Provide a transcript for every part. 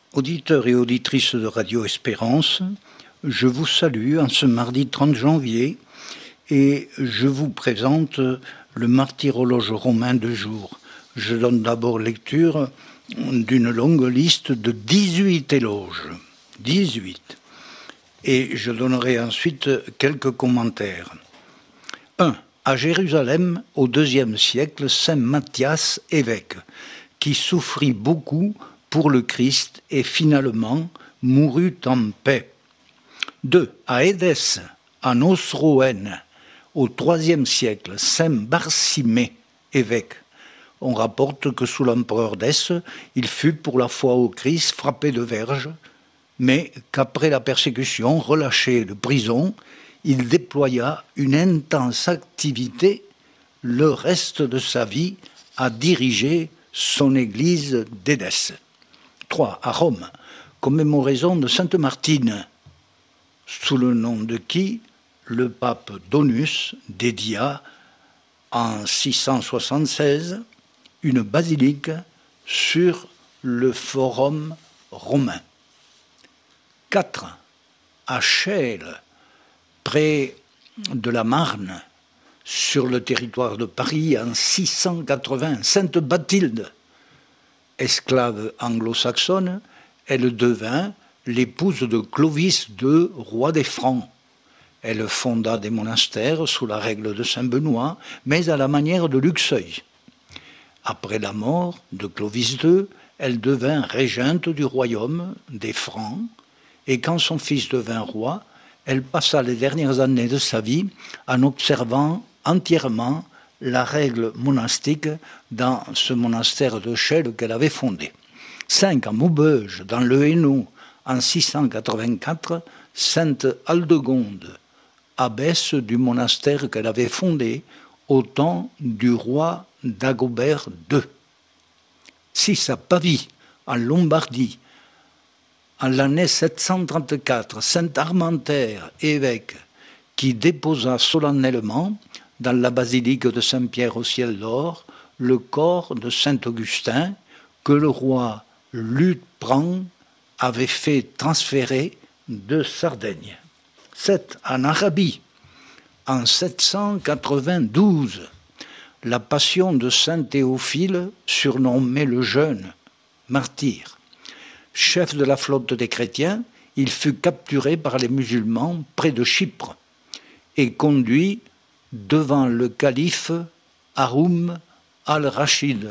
Auditeurs et auditrices de Radio Espérance, je vous salue en ce mardi 30 janvier et je vous présente le martyrologe romain du jour. Je donne d'abord lecture d'une longue liste de 18 éloges. 18. Et je donnerai ensuite quelques commentaires. 1. À Jérusalem, au IIe siècle, saint Matthias, évêque, qui souffrit beaucoup pour le Christ et finalement mourut en paix. 2. À Édesse, en Osroène, au IIIe siècle, saint Barsimée, évêque. On rapporte que sous l'empereur d'Hesse, il fut pour la foi au Christ frappé de verge, mais qu'après la persécution, relâché de prison, il déploya une intense activité le reste de sa vie à diriger son église d'Édesse. 3. À Rome, commémoraison de Sainte Martine, sous le nom de qui le pape Donus dédia en 676 une basilique sur le forum romain. 4. À Chelles, près de la Marne, sur le territoire de Paris, en 680, Sainte Bathilde, esclave anglo-saxonne, elle devint l'épouse de Clovis II, roi des Francs. Elle fonda des monastères sous la règle de Saint-Benoît, mais à la manière de Luxeuil. Après la mort de Clovis II, elle devint régente du royaume des Francs, et quand son fils devint roi, elle passa les dernières années de sa vie en observant entièrement la règle monastique dans ce monastère de Chelles qu'elle avait fondé. 5. À Maubeuge, dans le Hainaut, en 684, sainte Aldegonde, abbesse du monastère qu'elle avait fondé au temps du roi Dagobert II. 6. À Pavie, en Lombardie, en l'année 734, saint Armentaire, évêque, qui déposa solennellement dans la basilique de Saint-Pierre au ciel d'or le corps de saint Augustin que le roi Luthprand avait fait transférer de Sardaigne. 7. En Arabie, en 792, la passion de saint Théophile, surnommé le Jeune, martyr. Chef de la flotte des chrétiens, il fut capturé par les musulmans près de Chypre et conduit devant le calife Haroun al-Rachid.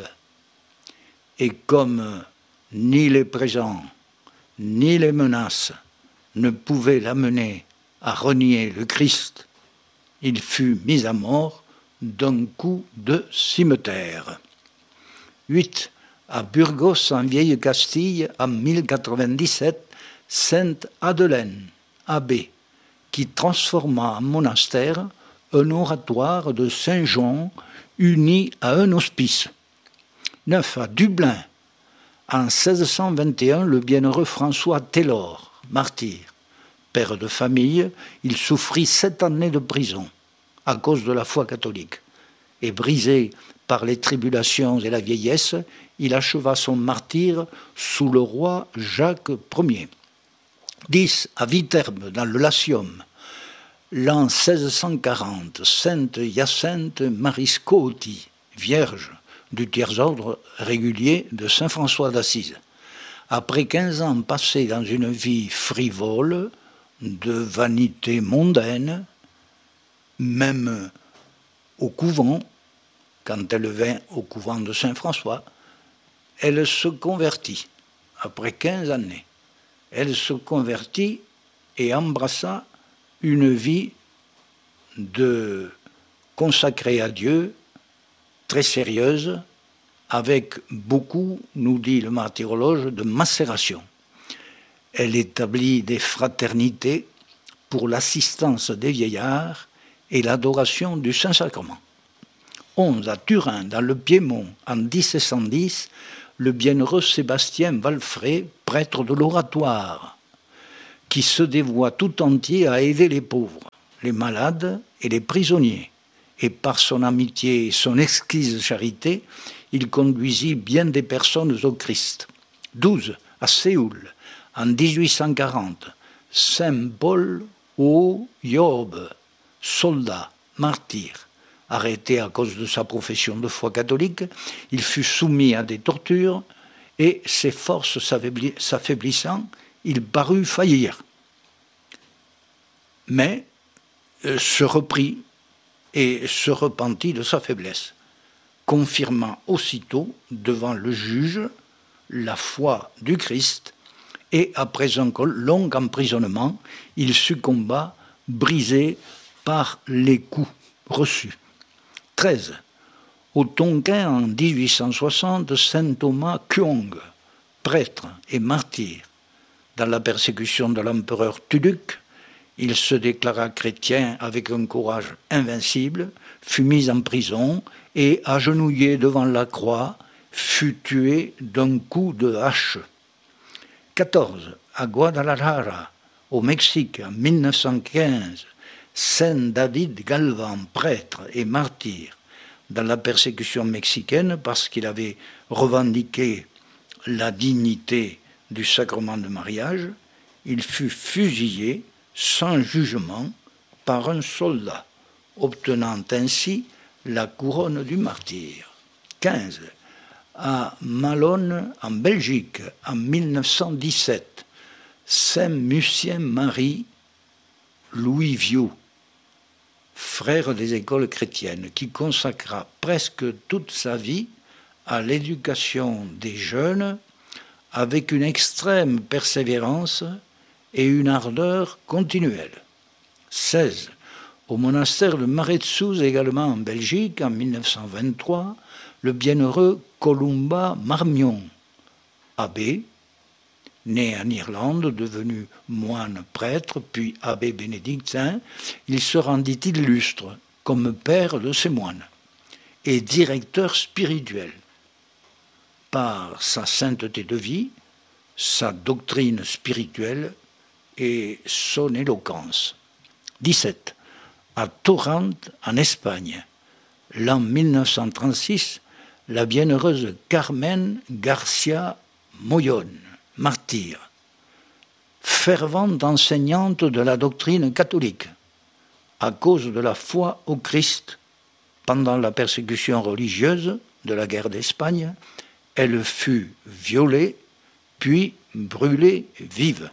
Et comme ni les présents, ni les menaces ne pouvaient l'amener à renier le Christ, il fut mis à mort d'un coup de cimeterre. 8. À Burgos, en Vieille Castille, en 1097, sainte Adelaine, abbé, qui transforma en monastère un oratoire de Saint-Jean uni à un hospice. 9. À Dublin, en 1621, le bienheureux François Taylor, martyr, père de famille, il souffrit 7 années de prison à cause de la foi catholique. Et brisé par les tribulations et la vieillesse, il acheva son martyre sous le roi Jacques Ier. 10. À Viterbe, dans le Latium, l'an 1640, sainte Hyacinthe Marie-Scotti, vierge du tiers-ordre régulier de saint François d'Assise. Après 15 ans passés dans une vie frivole, de vanité mondaine, même au couvent, quand elle vint au couvent de Saint-François, elle se convertit. Après 15 années, elle se convertit et embrassa une vie de consacrée à Dieu, très sérieuse, avec beaucoup, nous dit le martyrologe, de macération. Elle établit des fraternités pour l'assistance des vieillards et l'adoration du Saint-Sacrement. 11. À Turin, dans le Piémont, en 1710, le bienheureux Sébastien Valfré, prêtre de l'Oratoire, qui se dévoua tout entier à aider les pauvres, les malades et les prisonniers. Et par son amitié et son exquise charité, il conduisit bien des personnes au Christ. 12. À Séoul, en 1840, Saint Paul Ho Yob, soldat, martyr, arrêté à cause de sa profession de foi catholique, il fut soumis à des tortures et ses forces s'affaiblissant, il parut faillir. Mais se reprit et se repentit de sa faiblesse, confirmant aussitôt devant le juge la foi du Christ, et après un long emprisonnement, il succomba, brisé par les coups reçus. 13. Au Tonkin, en 1860, saint Thomas Kyong, prêtre et martyr. Dans la persécution de l'empereur Tuluk, il se déclara chrétien avec un courage invincible, fut mis en prison et, agenouillé devant la croix, fut tué d'un coup de hache. 14. À Guadalajara, au Mexique, en 1915, Saint David Galvan, prêtre et martyr, dans la persécution mexicaine parce qu'il avait revendiqué la dignité du sacrement de mariage, il fut fusillé sans jugement par un soldat, obtenant ainsi la couronne du martyr. 15. À Malone, en Belgique, en 1917, Saint Lucien Marie Louis Viau, frère des écoles chrétiennes, qui consacra presque toute sa vie à l'éducation des jeunes avec une extrême persévérance et une ardeur continuelle. 16. Au monastère de Maredsous, également en Belgique, en 1923, le bienheureux Columba Marmion, abbé, né en Irlande, devenu moine prêtre, puis abbé bénédictin, il se rendit illustre comme père de ces moines et directeur spirituel par sa sainteté de vie, sa doctrine spirituelle et son éloquence. 17. À Torrent, en Espagne, l'an 1936, la bienheureuse Carmen Garcia Mollón, martyr, fervente enseignante de la doctrine catholique, à cause de la foi au Christ. Pendant la persécution religieuse de la guerre d'Espagne, elle fut violée, puis brûlée vive.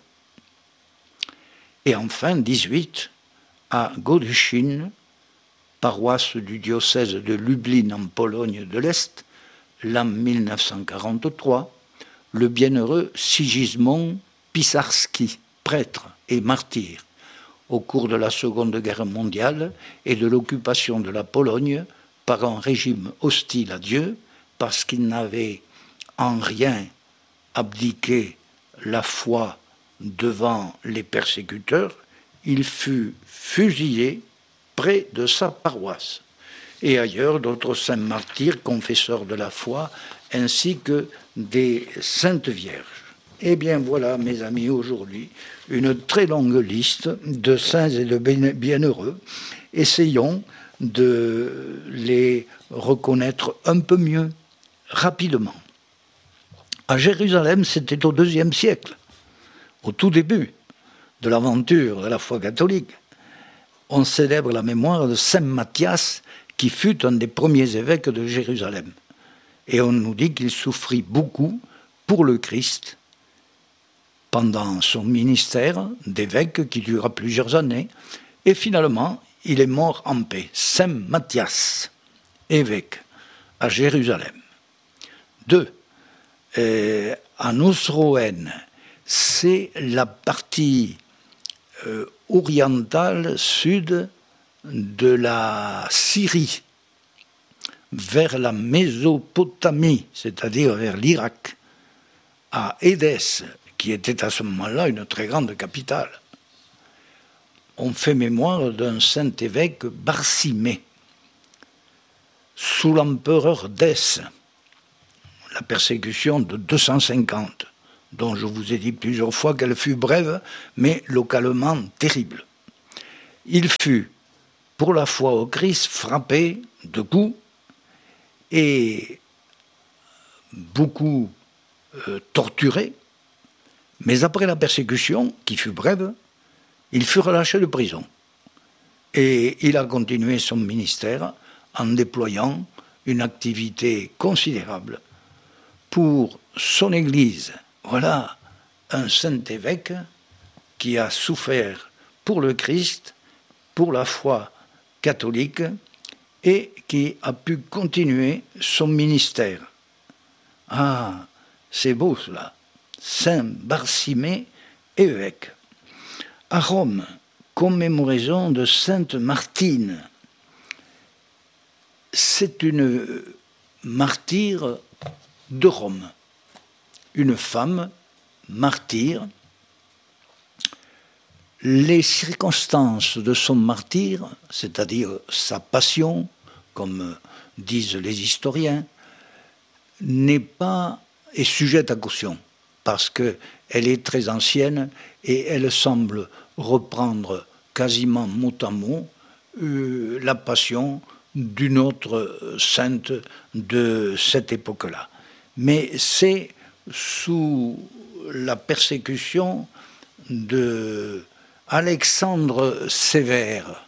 Et enfin, 18, à Godyszyn, paroisse du diocèse de Lublin en Pologne de l'Est, l'an 1943, le bienheureux Sigismond Pisarski, prêtre et martyr, au cours de la Seconde Guerre mondiale et de l'occupation de la Pologne par un régime hostile à Dieu, parce qu'il n'avait en rien abdiqué la foi devant les persécuteurs, il fut fusillé près de sa paroisse. Et ailleurs, d'autres saints martyrs, confesseurs de la foi, ainsi que des saintes vierges. Eh bien voilà, mes amis, aujourd'hui, une très longue liste de saints et de bienheureux. Essayons de les reconnaître un peu mieux, rapidement. À Jérusalem, c'était au IIe siècle, au tout début de l'aventure de la foi catholique. On célèbre la mémoire de Saint Matthias, qui fut un des premiers évêques de Jérusalem. Et on nous dit qu'il souffrit beaucoup pour le Christ pendant son ministère d'évêque qui dura plusieurs années. Et finalement, il est mort en paix. Saint Matthias, évêque à Jérusalem. 2. À Osroène, c'est la partie orientale sud de la Syrie, vers la Mésopotamie, c'est-à-dire vers l'Irak, à Édesse, qui était à ce moment-là une très grande capitale. On fait mémoire d'un saint évêque Barsimée, sous l'empereur Dès, la persécution de 250, dont je vous ai dit plusieurs fois qu'elle fut brève, mais localement terrible. Il fut, pour la foi au Christ, frappé de coups et beaucoup torturé Mais après la persécution, qui fut brève, il fut relâché de prison. Et il a continué son ministère en déployant une activité considérable pour son Église. Voilà un saint évêque qui a souffert pour le Christ, pour la foi catholique, et qui a pu continuer son ministère. Ah, c'est beau cela. Saint Barsimée, évêque. À Rome, commémoraison de Sainte Martine. C'est une martyre de Rome, une femme martyre. Les circonstances de son martyre, c'est-à-dire sa passion, comme disent les historiens, est sujette à caution, parce qu'elle est très ancienne et elle semble reprendre quasiment mot à mot la passion d'une autre sainte de cette époque-là. Mais c'est sous la persécution de Alexandre Sévère,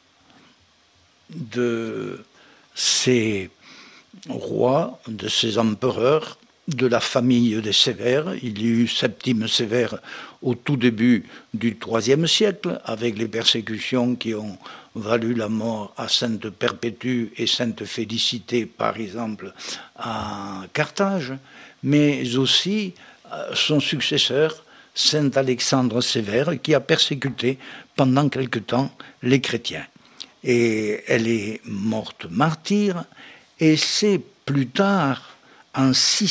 de ces rois, de ces empereurs, de la famille des Sévères. Il y eut Septime Sévère au tout début du IIIe siècle, avec les persécutions qui ont valu la mort à Sainte Perpétue et Sainte Félicité, par exemple, à Carthage, mais aussi son successeur, Saint Alexandre Sévère, qui a persécuté pendant quelque temps les chrétiens. Et elle est morte martyre, et c'est plus tard, en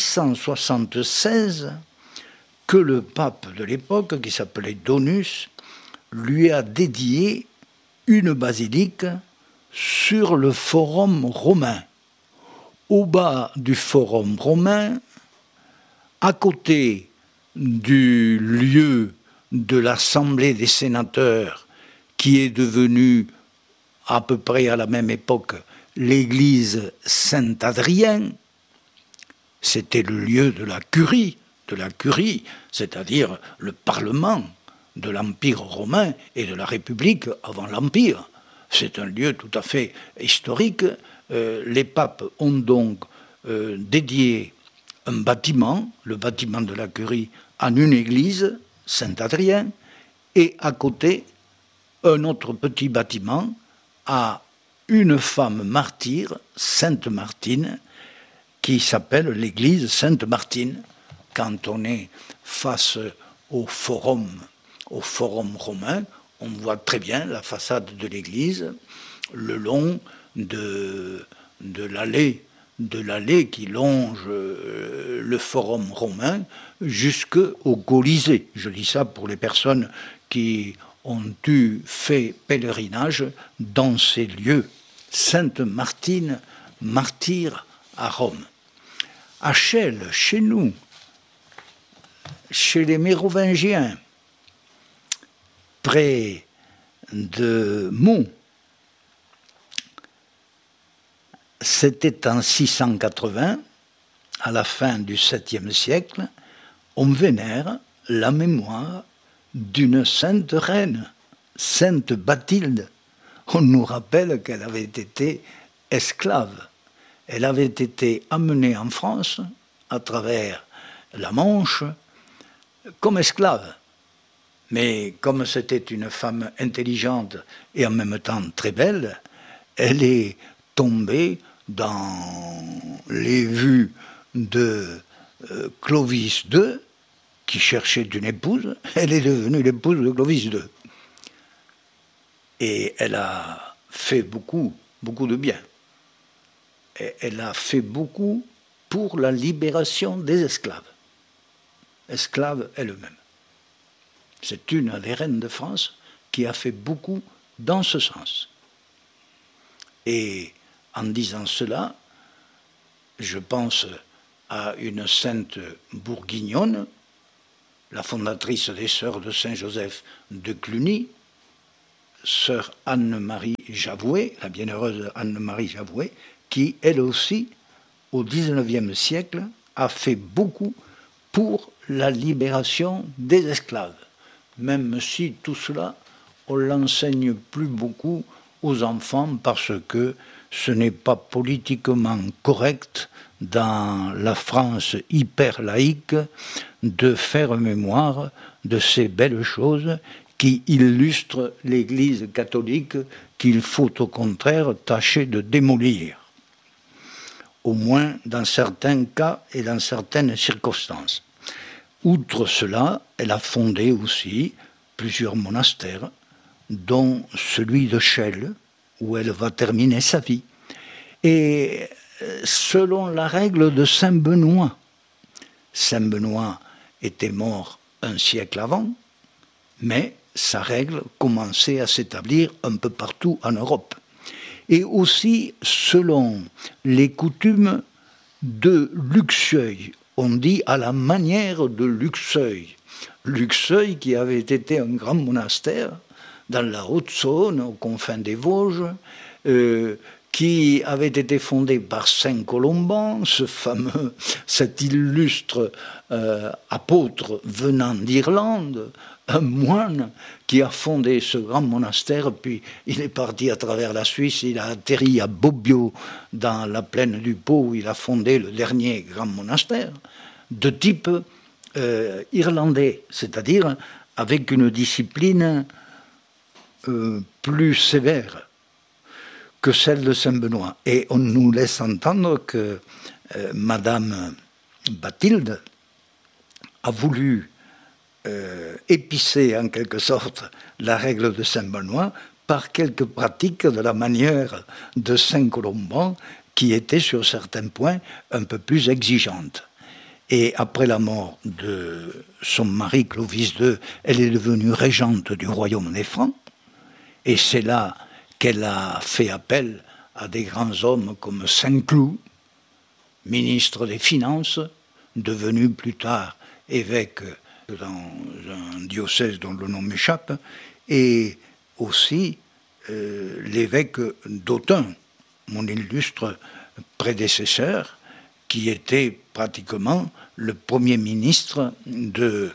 676, que le pape de l'époque, qui s'appelait Donus, lui a dédié une basilique sur le forum romain. Au bas du forum romain, à côté du lieu de l'Assemblée des sénateurs, qui est devenue à peu près à la même époque l'église Saint-Adrien, c'était le lieu de la curie, c'est-à-dire le parlement de l'Empire romain et de la République avant l'Empire. C'est un lieu tout à fait historique. Les papes ont donc dédié un bâtiment, le bâtiment de la curie, en une église, Saint-Adrien, et à côté, un autre petit bâtiment à une femme martyre, Sainte Martine, qui s'appelle l'église Sainte-Martine, quand on est face au forum romain, on voit très bien la façade de l'église, le long de l'allée qui longe le forum romain jusqu'au Colisée. Je dis ça pour les personnes qui ont fait pèlerinage dans ces lieux. Sainte Martine, martyre à Rome. À Chelles, chez nous, chez les Mérovingiens, près de Meaux, c'était en 680, à la fin du 7e siècle, on vénère la mémoire d'une sainte reine, Sainte Bathilde. On nous rappelle qu'elle avait été esclave. Elle avait été amenée en France, à travers la Manche, comme esclave. Mais comme c'était une femme intelligente et en même temps très belle, elle est tombée dans les vues de Clovis II, qui cherchait une épouse. Elle est devenue l'épouse de Clovis II. Et elle a fait beaucoup de bien. Et elle a fait beaucoup pour la libération des esclaves. Esclaves elle-même. C'est une des reines de France qui a fait beaucoup dans ce sens. Et en disant cela, je pense à une sainte bourguignonne, la fondatrice des Sœurs de Saint-Joseph de Cluny, sœur Anne-Marie Javoué, la bienheureuse Anne-Marie Javoué, qui, elle aussi, au XIXe siècle, a fait beaucoup pour la libération des esclaves, même si tout cela, on l'enseigne plus beaucoup aux enfants parce que ce n'est pas politiquement correct dans la France hyper laïque de faire mémoire de ces belles choses qui illustrent l'Église catholique qu'il faut au contraire tâcher de démolir, au moins dans certains cas et dans certaines circonstances. Outre cela, elle a fondé aussi plusieurs monastères, dont celui de Chelles, où elle va terminer sa vie. Et selon la règle de Saint Benoît était mort un siècle avant, mais sa règle commençait à s'établir un peu partout en Europe. Et aussi selon les coutumes de Luxeuil, on dit à la manière de Luxeuil. Luxeuil qui avait été un grand monastère dans la Haute-Saône, aux confins des Vosges, qui avait été fondé par Saint Colomban, cet illustre apôtre venant d'Irlande, un moine qui a fondé ce grand monastère, puis il est parti à travers la Suisse, il a atterri à Bobbio, dans la plaine du Pô, où il a fondé le dernier grand monastère, de type irlandais, c'est-à-dire avec une discipline plus sévère que celle de Saint-Benoît. Et on nous laisse entendre que Madame Bathilde a voulu épicer en quelque sorte la règle de Saint-Benoît par quelques pratiques de la manière de Saint-Colomban qui étaient sur certains points un peu plus exigeantes. Et après la mort de son mari Clovis II, elle est devenue régente du royaume des Francs, et c'est là qu'elle a fait appel à des grands hommes comme Saint-Cloud, ministre des Finances, devenu plus tard évêque dans un diocèse dont le nom m'échappe, et aussi l'évêque d'Autun, mon illustre prédécesseur, qui était pratiquement le premier ministre du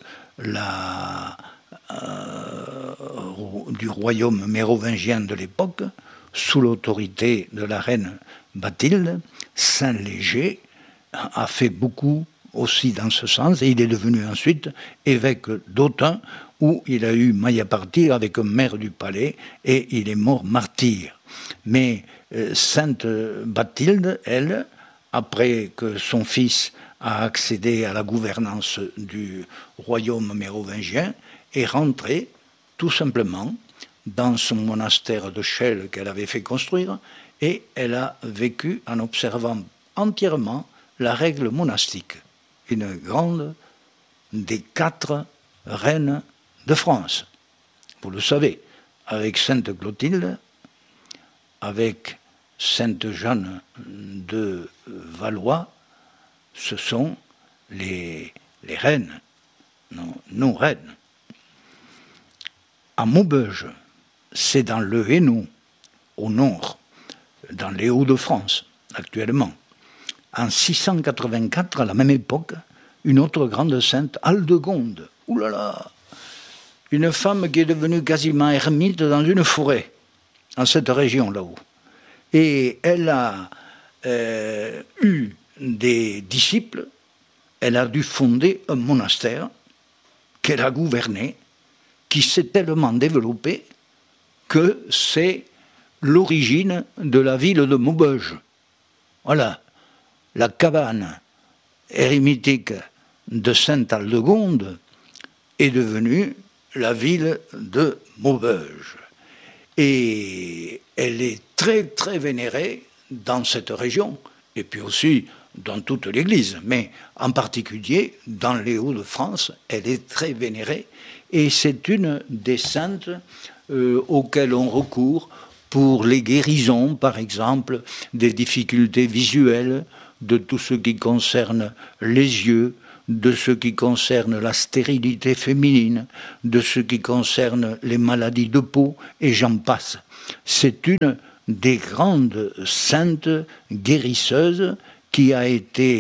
royaume mérovingien de l'époque, sous l'autorité de la reine Bathilde. Saint Léger a fait beaucoup aussi dans ce sens, et il est devenu ensuite évêque d'Autun, où il a eu maille à partir avec un maire du palais, et il est mort martyr. Mais Sainte Bathilde, elle, après que son fils a accédé à la gouvernance du royaume mérovingien, est rentrée tout simplement dans son monastère de Chelles qu'elle avait fait construire, et elle a vécu en observant entièrement la règle monastique, une grande des 4 reines de France. Vous le savez, avec Sainte Clotilde, avec Sainte Jeanne de Valois, ce sont les reines, nos reines. À Maubeuge, c'est dans le Hainaut, au nord, dans les Hauts-de-France, actuellement. En 684, à la même époque, une autre grande sainte, Aldegonde, oulala, une femme qui est devenue quasiment ermite dans une forêt, en cette région là-haut. Et elle a eu des disciples, elle a dû fonder un monastère qu'elle a gouverné, qui s'est tellement développé que c'est l'origine de la ville de Maubeuge. Voilà, la cabane érémitique de Sainte-Aldegonde est devenue la ville de Maubeuge. Et elle est très très vénérée dans cette région, et puis aussi dans toute l'Église, mais en particulier dans les Hauts-de-France, elle est très vénérée, et c'est une des saintes auxquelles on recourt pour les guérisons, par exemple, des difficultés visuelles, de tout ce qui concerne les yeux, de ce qui concerne la stérilité féminine, de ce qui concerne les maladies de peau, et j'en passe. C'est une des grandes saintes guérisseuses qui a été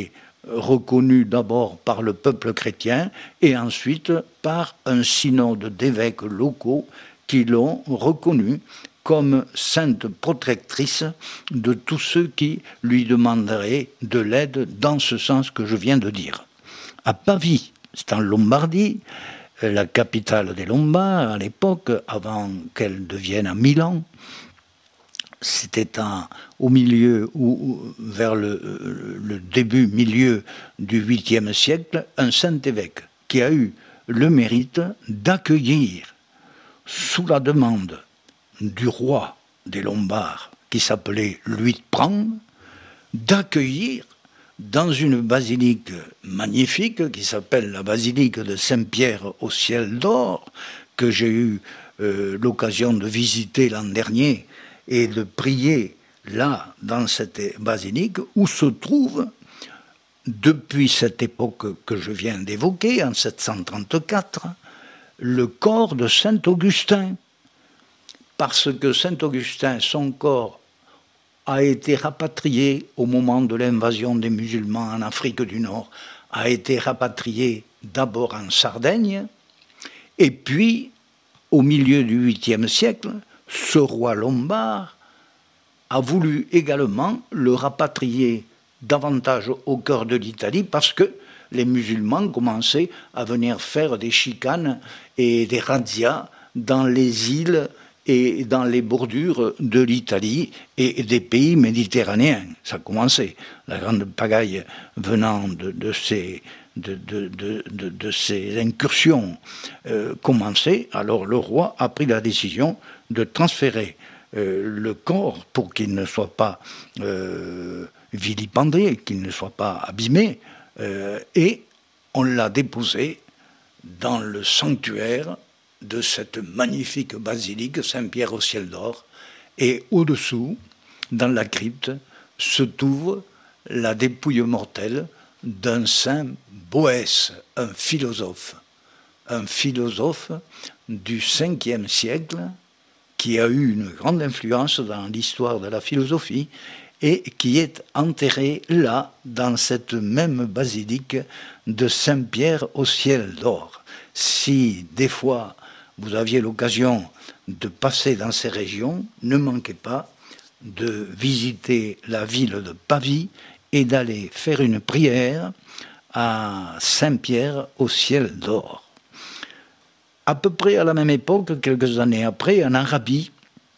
reconnu d'abord par le peuple chrétien et ensuite par un synode d'évêques locaux qui l'ont reconnue comme sainte protectrice de tous ceux qui lui demanderaient de l'aide dans ce sens que je viens de dire. À Pavie, c'est en Lombardie, la capitale des Lombards à l'époque, avant qu'elle devienne à Milan, c'était au milieu ou vers le début, milieu du 8e siècle, un saint évêque qui a eu le mérite d'accueillir sous la demande du roi des Lombards, qui s'appelait Luitprand, d'accueillir dans une basilique magnifique qui s'appelle la basilique de Saint-Pierre au ciel d'or, que j'ai eu l'occasion de visiter l'an dernier et de prier là, dans cette basilique, où se trouve, depuis cette époque que je viens d'évoquer, en 734, le corps de saint Augustin. Parce que saint Augustin, son corps, a été rapatrié au moment de l'invasion des musulmans en Afrique du Nord, a été rapatrié d'abord en Sardaigne, et puis, au milieu du 8e siècle, ce roi lombard a voulu également le rapatrier davantage au cœur de l'Italie parce que les musulmans commençaient à venir faire des chicanes et des razzias dans les îles et dans les bordures de l'Italie et des pays méditerranéens. Ça commençait. La grande pagaille venant de ces incursions commençait. Alors le roi a pris la décision de transférer le corps pour qu'il ne soit pas vilipendé, qu'il ne soit pas abîmé, et on l'a déposé dans le sanctuaire de cette magnifique basilique Saint-Pierre au ciel d'or, et au-dessous, dans la crypte, se trouve la dépouille mortelle d'un saint Boès, un philosophe du 5e siècle, qui a eu une grande influence dans l'histoire de la philosophie et qui est enterré là, dans cette même basilique de Saint-Pierre au ciel d'or. Si des fois vous aviez l'occasion de passer dans ces régions, ne manquez pas de visiter la ville de Pavie et d'aller faire une prière à Saint-Pierre au ciel d'or. À peu près à la même époque, quelques années après, en Arabie,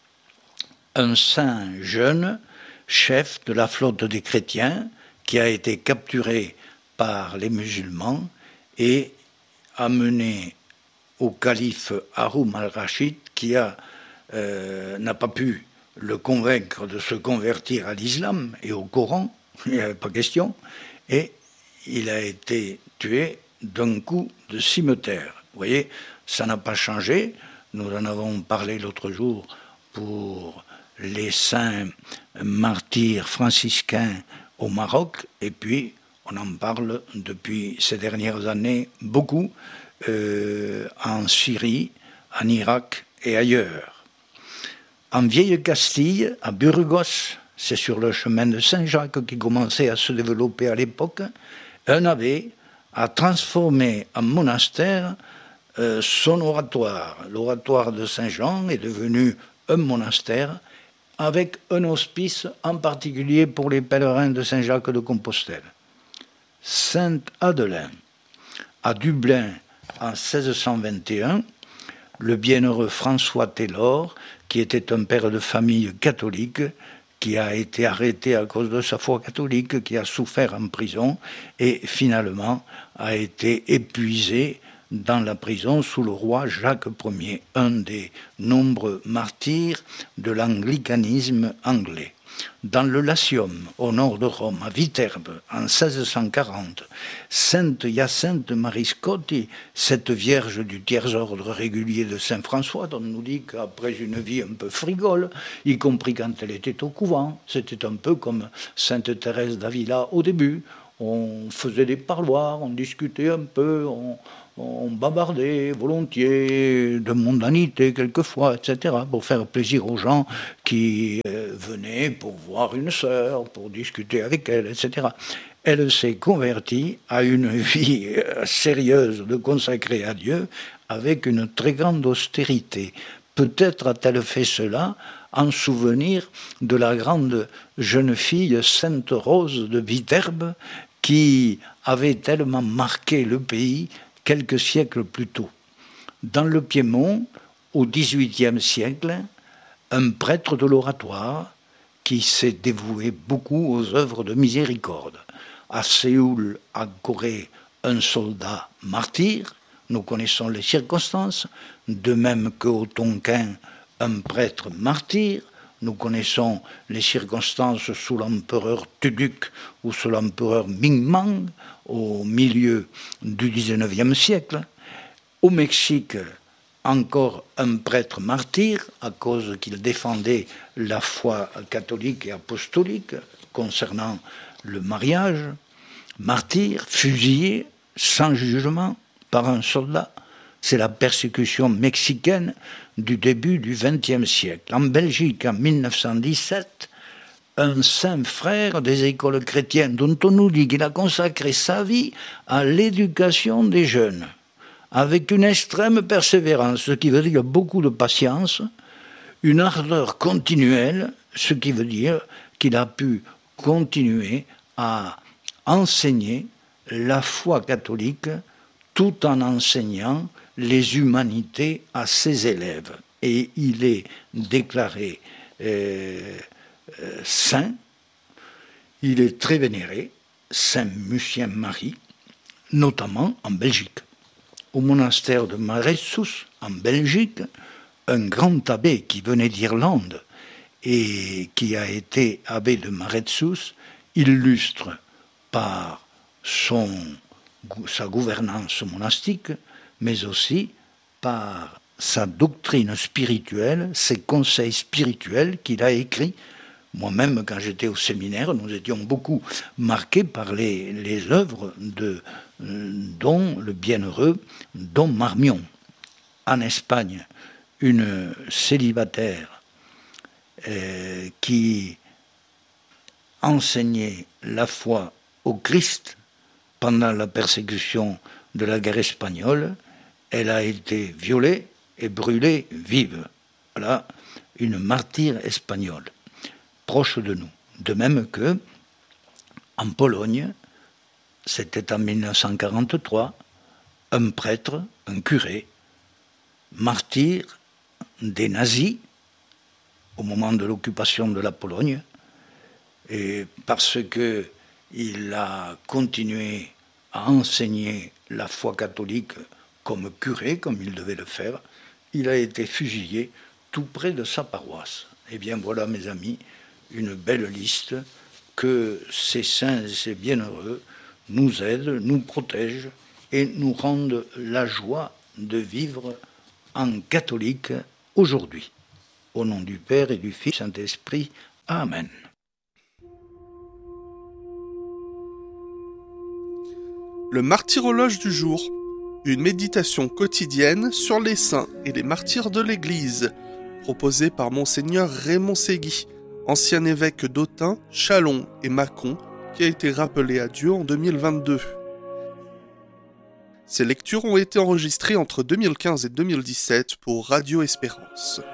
un saint jeune, chef de la flotte des chrétiens, qui a été capturé par les musulmans et amené au calife Haroun al-Rachid, qui n'a pas pu le convaincre de se convertir à l'islam et au Coran, il n'y avait pas question, et il a été tué d'un coup de cimeterre. Vous voyez, ça n'a pas changé. Nous en avons parlé l'autre jour pour les saints martyrs franciscains au Maroc, et puis on en parle depuis ces dernières années beaucoup en Syrie, en Irak et ailleurs. En Vieille Castille, à Burgos, c'est sur le chemin de Saint-Jacques qui commençait à se développer à l'époque, un abbé a transformé en monastère son oratoire. L'oratoire de Saint-Jean est devenu un monastère avec un hospice en particulier pour les pèlerins de Saint-Jacques de Compostelle. Saint Adelin, à Dublin en 1621, le bienheureux François Taylor, qui était un père de famille catholique, qui a été arrêté à cause de sa foi catholique, qui a souffert en prison et finalement a été épuisé dans la prison sous le roi Jacques Ier, un des nombreux martyrs de l'anglicanisme anglais. Dans le Latium, au nord de Rome, à Viterbe, en 1640, Sainte Hyacinthe Mariscotti, cette vierge du tiers-ordre régulier de Saint-François, dont on nous dit qu'après une vie un peu frigole, y compris quand elle était au couvent, c'était un peu comme Sainte Thérèse d'Avila au début. On faisait des parloirs, on discutait un peu, on bavardait volontiers de mondanité quelquefois, etc., pour faire plaisir aux gens qui venaient pour voir une sœur, pour discuter avec elle, etc. elle s'est convertie à une vie sérieuse de consacrée à Dieu avec une très grande austérité. Peut-être a-t-elle fait cela en souvenir de la grande jeune fille Sainte Rose de Viterbe qui avait tellement marqué le pays quelques siècles plus tôt. Dans le Piémont, au XVIIIe siècle, un prêtre de l'oratoire qui s'est dévoué beaucoup aux œuvres de miséricorde. À Séoul, à Corée, un soldat martyr, nous connaissons les circonstances, de même qu'au Tonkin, un prêtre martyr, nous connaissons les circonstances sous l'empereur Tuduc ou sous l'empereur Mingmang au milieu du XIXe siècle. Au Mexique, encore un prêtre martyr, à cause qu'il défendait la foi catholique et apostolique concernant le mariage, martyr, fusillé, sans jugement, par un soldat. C'est la persécution mexicaine du début du XXe siècle. En Belgique, en 1917, un saint frère des écoles chrétiennes dont on nous dit qu'il a consacré sa vie à l'éducation des jeunes, avec une extrême persévérance, ce qui veut dire beaucoup de patience, une ardeur continuelle, ce qui veut dire qu'il a pu continuer à enseigner la foi catholique tout en enseignant les humanités à ses élèves. Et il est déclaré saint, il est très vénéré, Saint Lucien Marie, notamment en Belgique. Au monastère de Maretsus, en Belgique, un grand abbé qui venait d'Irlande et qui a été abbé de Maretsus illustre par sa gouvernance monastique, mais aussi par sa doctrine spirituelle, ses conseils spirituels qu'il a écrits. Moi-même, quand j'étais au séminaire, nous étions beaucoup marqués par les œuvres de Don le bienheureux, Don Marmion. En Espagne, une célibataire qui enseignait la foi au Christ pendant la persécution de la guerre espagnole, elle a été violée et brûlée vive. Voilà une martyre espagnole, proche de nous. De même que, en Pologne, c'était en 1943, un prêtre, un curé, martyr des nazis au moment de l'occupation de la Pologne, et parce qu'il a continué à enseigner la foi catholique comme curé, comme il devait le faire, il a été fusillé tout près de sa paroisse. Eh bien voilà, mes amis, une belle liste que ces saints et ces bienheureux nous aident, nous protègent et nous rendent la joie de vivre en catholique aujourd'hui. Au nom du Père et du Fils et du Saint-Esprit. Amen. Le martyrologe du jour, une méditation quotidienne sur les saints et les martyrs de l'Église, proposée par Monseigneur Raymond Ségui, ancien évêque d'Autun, Châlons et Mâcon, qui a été rappelé à Dieu en 2022. Ces lectures ont été enregistrées entre 2015 et 2017 pour Radio Espérance.